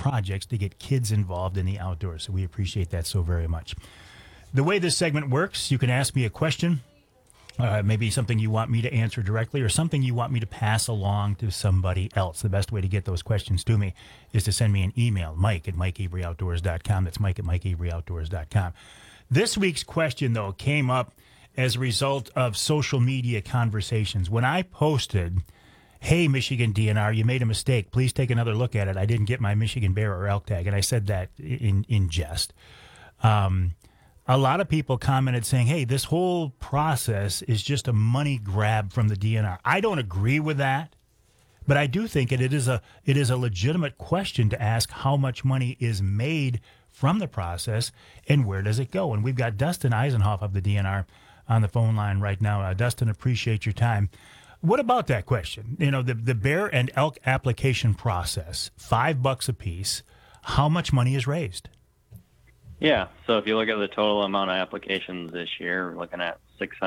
projects to get kids involved in the outdoors. So we appreciate that so very much. The way this segment works, you can ask me a question, maybe something you want me to answer directly or something you want me to pass along to somebody else. The best way to get those questions to me is to send me an email, mike@mikeaveryoutdoors.com. That's mike@mikeaveryoutdoors.com. This week's question, though, came up as a result of social media conversations. When I posted, "Hey, Michigan DNR, you made a mistake. Please take another look at it. I didn't get my Michigan bear or elk tag," and I said that in jest. A lot of people commented saying, "Hey, this whole process is just a money grab from the DNR." I don't agree with that, but I do think it is a legitimate question to ask how much money is made from the process and where does it go. And we've got Dustin Eisenhoff of the DNR on the phone line right now. Dustin, appreciate your time. What about that question? You know, the bear and elk application process, $5 a piece. How much money is raised? Yeah, so if you look at the total amount of applications this year, we're looking at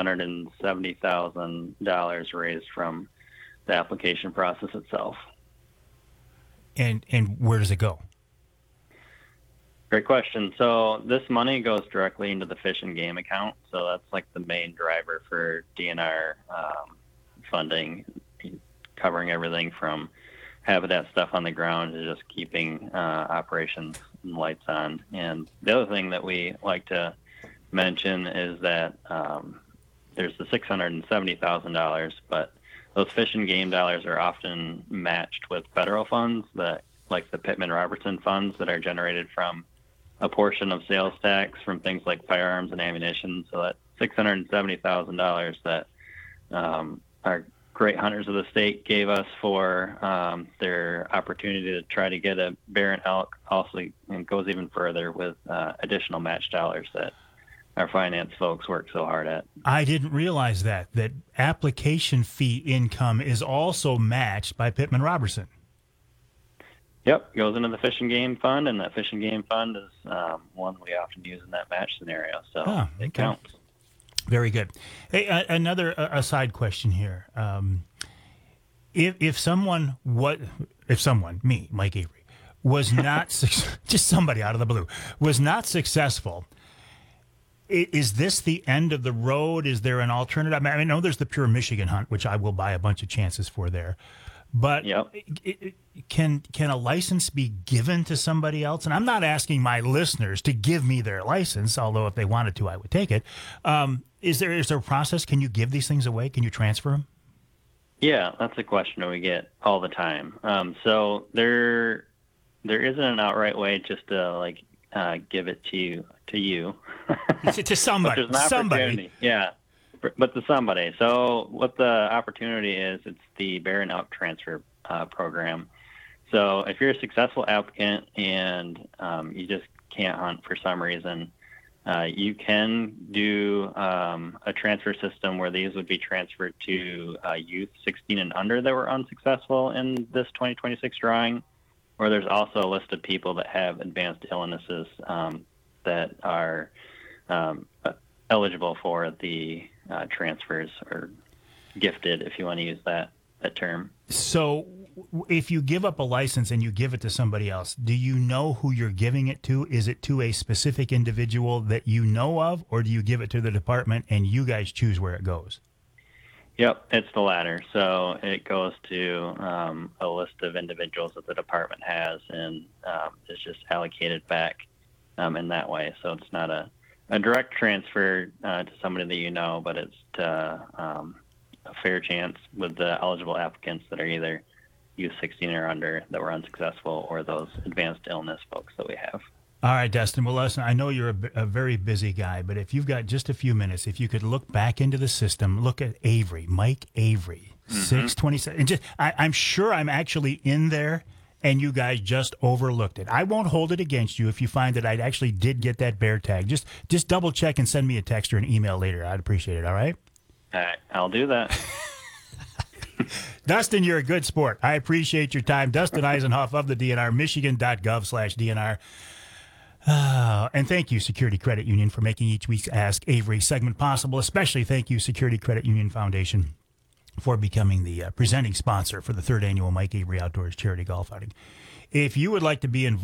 $670,000 raised from the application process itself. And where does it go? Great question. So this money goes directly into the Fish and Game account. So that's like the main driver for DNR funding, covering everything from habitat stuff on the ground to just keeping operations and lights on. And the other thing that we like to mention is that there's the $670,000, but those Fish and Game dollars are often matched with federal funds, that like the Pittman-Robertson funds that are generated from a portion of sales tax from things like firearms and ammunition. So that $670,000 that our great hunters of the state gave us for their opportunity to try to get a bear and elk also, and goes even further with additional match dollars that our finance folks work so hard at. I didn't realize that application fee income is also matched by Pittman-Robertson. Yep, goes into the Fish and Game fund, and that Fish and Game fund is one we often use in that match scenario. So it counts. Very good. Hey, another side question here. If someone, me, Mike Avery, was not just somebody out of the blue, was not successful, is this the end of the road? Is there an alternative? I know there's the Pure Michigan Hunt, which I will buy a bunch of chances for there. But yep. Can a license be given to somebody else? And I'm not asking my listeners to give me their license, although if they wanted to, I would take it. Is there a process? Can you give these things away? Can you transfer them? Yeah, that's a question that we get all the time. So there isn't an outright way just to give it to you. To somebody. There's an opportunity. Yeah. But to somebody. So what the opportunity is, it's the bear and elk transfer program. So if you're a successful applicant and you just can't hunt for some reason, you can do a transfer system where these would be transferred to youth 16 and under that were unsuccessful in this 2026 drawing, or there's also a list of people that have advanced illnesses that are eligible for the transfers, or gifted, if you want to use that term. So if you give up a license and you give it to somebody else, do you know who you're giving it to? Is it to a specific individual that you know of, or do you give it to the department and you guys choose where it goes? Yep, it's the latter. So it goes to a list of individuals that the department has, and it's just allocated back in that way. So it's not a direct transfer to somebody that you know, but it's a fair chance with the eligible applicants that are either youth 16 or under that were unsuccessful, or those advanced illness folks that we have. All right, Dustin. Well, listen, I know you're a very busy guy, but if you've got just a few minutes, if you could look back into the system, look at Avery, Mike Avery, 627. And I'm sure I'm actually in there, and you guys just overlooked it. I won't hold it against you if you find that I actually did get that bear tag. Just double check and send me a text or an email later. I'd appreciate it. All right? All right, I'll do that. Dustin, you're a good sport. I appreciate your time. Dustin Eisenhoff of the DNR, michigan.gov/DNR. And thank you, Security Credit Union, for making each week's Ask Avery segment possible. Especially thank you, Security Credit Union Foundation, for becoming the presenting sponsor for the third annual Mike Avery Outdoors Charity Golf Outing. If you would like to be involved